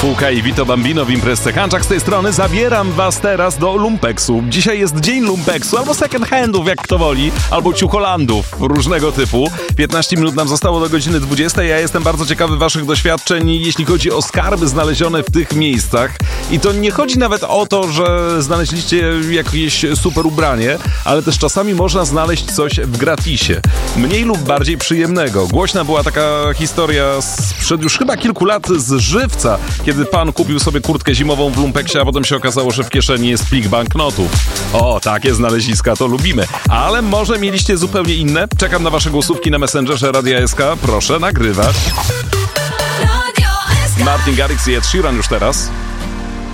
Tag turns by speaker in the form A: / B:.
A: Fuka i Vito Bambino w imprezce Hanczak z tej strony. Zabieram was teraz do lumpeksu. Dzisiaj jest dzień lumpeksu, albo second handów, jak kto woli, albo ciucholandów różnego typu. 15 minut nam zostało do godziny 20. Ja jestem bardzo ciekawy waszych doświadczeń, jeśli chodzi o skarby znalezione w tych miejscach. I to nie chodzi nawet o to, że znaleźliście jakieś super ubranie, ale też czasami można znaleźć coś w gratisie. Mniej lub bardziej przyjemnego. Głośna była taka historia sprzed już chyba kilku lat z Żywca, kiedy pan kupił sobie kurtkę zimową w lumpeksie, a potem się okazało, że w kieszeni jest plik banknotów. O, takie znaleziska to lubimy. Ale może mieliście zupełnie inne? Czekam na wasze głosówki na Messengerze Radia SK. Proszę nagrywać. Martin Garrix i Ed Sheeran już teraz.